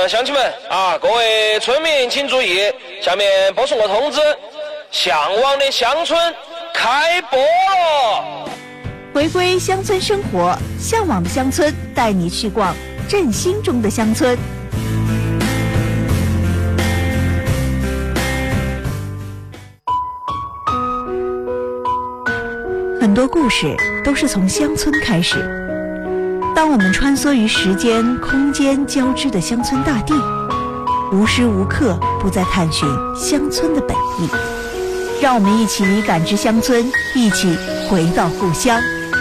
乡亲们啊，各位村民请注意，下面播送个通知，向往的乡村开播了。 回归乡村生活，向往的乡村带你去逛振兴中的乡村。很多故事都是从乡村开始。当我们穿梭于时间、空间交织的乡村大地，无时无刻不在探寻乡村的本意。让我们一起感知乡村，一起回到故乡。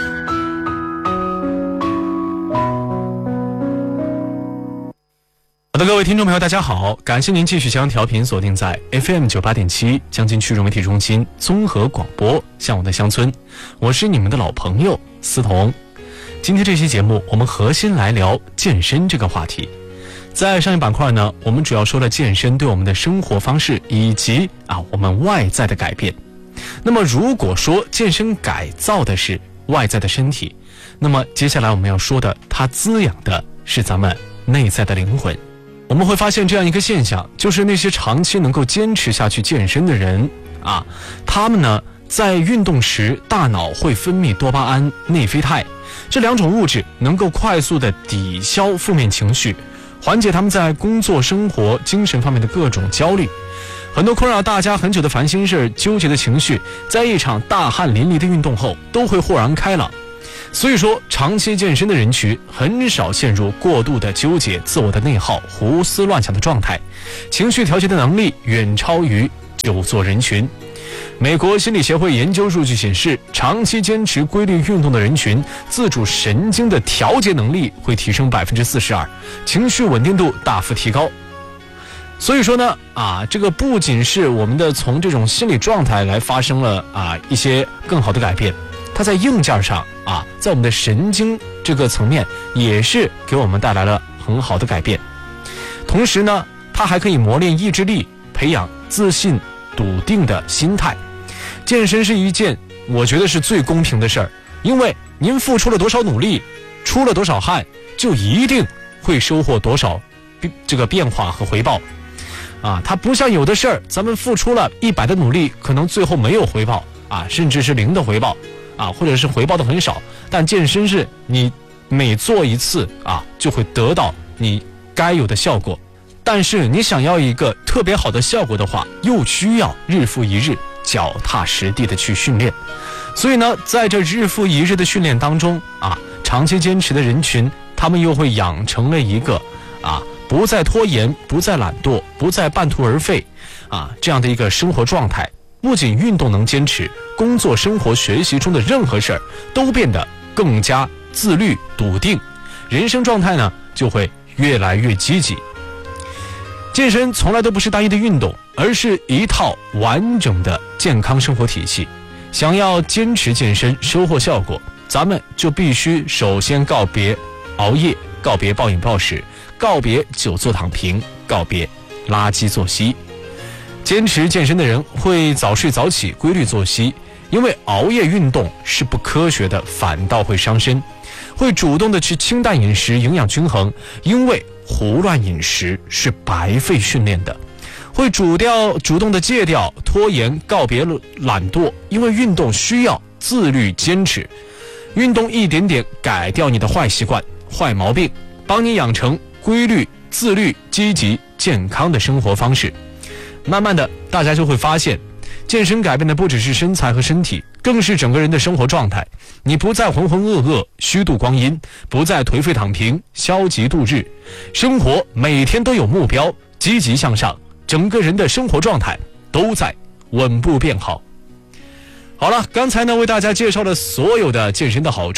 好的，各位听众朋友大家好，感谢您继续将调频锁定在 FM 98.7江津区融媒体中心综合广播向往的乡村，我是你们的老朋友思彤。今天这期节目我们核心来聊健身这个话题。在上一板块呢，我们主要说了健身对我们的生活方式以及我们外在的改变。那么如果说健身改造的是外在的身体，那么接下来我们要说的，它滋养的是咱们内在的灵魂。我们会发现这样一个现象，就是那些长期能够坚持下去健身的人他们呢在运动时大脑会分泌多巴胺、内啡肽，这两种物质能够快速的抵消负面情绪，缓解他们在工作、生活、精神方面的各种焦虑。很多困扰大家很久的烦心事、纠结的情绪，在一场大汗淋漓的运动后都会豁然开朗。所以说，长期健身的人群很少陷入过度的纠结、自我的内耗、胡思乱想的状态，情绪调节的能力远超于久坐人群。美国心理协会研究数据显示，长期坚持规律运动的人群，自主神经的调节能力会提升 42%， 情绪稳定度大幅提高。所以说呢这个不仅是我们的从这种心理状态来发生了一些更好的改变，它在硬件上在我们的神经这个层面也是给我们带来了很好的改变。同时呢，它还可以磨练意志力，培养自信笃定的心态。健身是一件我觉得是最公平的事儿，因为您付出了多少努力，出了多少汗，就一定会收获多少这个变化和回报它不像有的事儿，咱们付出了100的努力，可能最后没有回报甚至是0的回报或者是回报的很少。但健身是你每做一次就会得到你该有的效果。但是你想要一个特别好的效果的话，又需要日复一日脚踏实地的去训练。所以呢，在这日复一日的训练当中长期坚持的人群，他们又会养成了一个不再拖延、不再懒惰、不再半途而废这样的一个生活状态。不仅运动能坚持，工作、生活、学习中的任何事儿都变得更加自律、笃定，人生状态呢就会越来越积极。健身从来都不是单一的运动，而是一套完整的健康生活体系。想要坚持健身收获效果，咱们就必须首先告别熬夜，告别暴饮暴食，告别久坐躺平，告别垃圾作息。坚持健身的人会早睡早起，规律作息，因为熬夜运动是不科学的，反倒会伤身。会主动的吃清淡饮食，营养均衡，因为胡乱饮食是白费训练的。会主动的戒掉拖延，告别懒惰，因为运动需要自律坚持。运动一点点改掉你的坏习惯、坏毛病，帮你养成规律、自律、积极、健康的生活方式。慢慢的，大家就会发现，健身改变的不只是身材和身体，更是整个人的生活状态。你不再浑浑噩噩、虚度光阴，不再颓废躺平、消极度日，生活每天都有目标，积极向上，整个人的生活状态都在稳步变好。好了，刚才呢为大家介绍了所有的健身的好处。